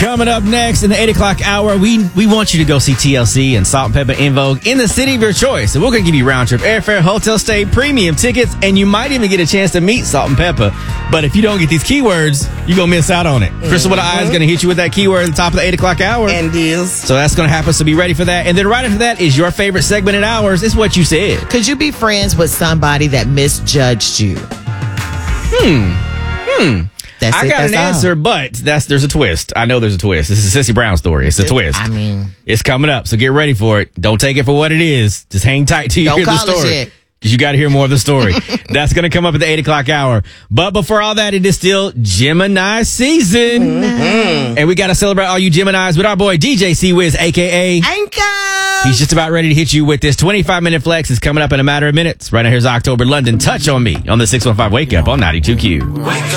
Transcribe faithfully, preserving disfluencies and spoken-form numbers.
Coming up next in the eight o'clock hour, we we want you to go see T L C and Salt and Pepper En Vogue in the city of your choice. And we're going to give you round trip airfare, hotel stay, premium tickets, and you might even get a chance to meet Salt and Pepper. But if you don't get these keywords, you're going to miss out on it. Mm-hmm. Crystal with the Eye is going to hit you with that keyword at the top of the eight o'clock hour. And deals. So that's going to happen, so be ready for that. And then right after that is your favorite segment in ours. It's What You Said. Could you be friends with somebody that misjudged you? Hmm. Hmm. That's I it, got that's an all. answer, but that's there's a twist. I know there's a twist. This is a Sissy Brown story. It's a twist. I mean, it's coming up, so get ready for it. Don't take it for what it is. Just hang tight till you Don't hear the call it story. shit. Because you got to hear more of the story. That's going to come up at the eight o'clock hour. But before all that, it is still Gemini season. Mm-hmm. And we got to celebrate all you Geminis with our boy D J C-Wiz, a k a. Anchor. He's just about ready to hit you with this twenty-five minute flex. It's coming up in a matter of minutes. Right now, here's October London. Touch on Me on the six one five Wake Up on ninety-two Q.